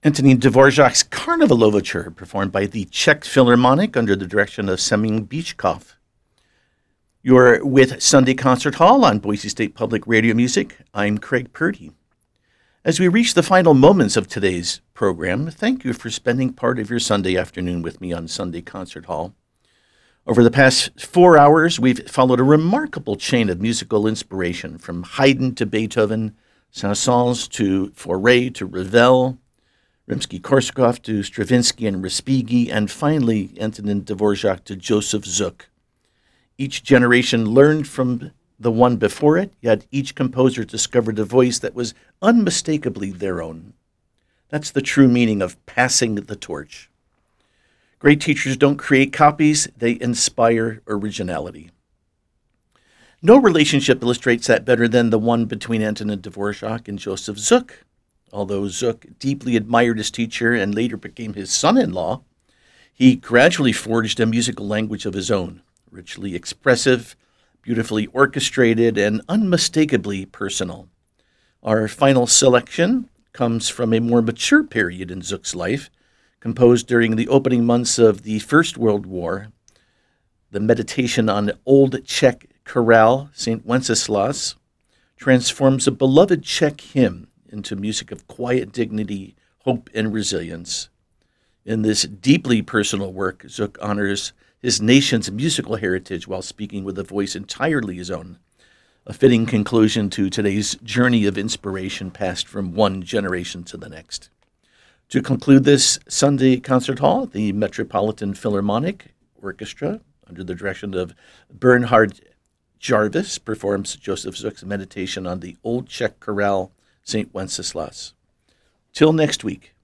Antonin Dvorak's Carnival Overture, performed by the Czech Philharmonic under the direction of Semyon Bychkov. You're with Sunday Concert Hall on Boise State Public Radio Music. I'm Craig Purdy. As we reach the final moments of today's program, thank you for spending part of your Sunday afternoon with me on Sunday Concert Hall. Over the past 4 hours, we've followed a remarkable chain of musical inspiration, from Haydn to Beethoven, Saint-Saëns to Fauré to Ravel, Rimsky-Korsakov to Stravinsky and Respighi, and finally Antonin Dvorak to Joseph Suk. Each generation learned from the one before it, yet each composer discovered a voice that was unmistakably their own. That's the true meaning of passing the torch. Great teachers don't create copies, they inspire originality. No relationship illustrates that better than the one between Antonin Dvorak and Joseph Suk. Although Suk deeply admired his teacher and later became his son-in-law, he gradually forged a musical language of his own, richly expressive, beautifully orchestrated, and unmistakably personal. Our final selection comes from a more mature period in Suk's life, composed during the opening months of the First World War. The meditation on the Old Czech chorale, St. Wenceslas, transforms a beloved Czech hymn into music of quiet dignity, hope, and resilience. In this deeply personal work, Suk honors his nation's musical heritage while speaking with a voice entirely his own, a fitting conclusion to today's journey of inspiration passed from one generation to the next. To conclude this Sunday Concert Hall, the Metropolitan Philharmonic Orchestra, under the direction of Bernhard Jarvis, performs Joseph Suk's meditation on the Old Czech chorale, St. Wenceslas. Till next week,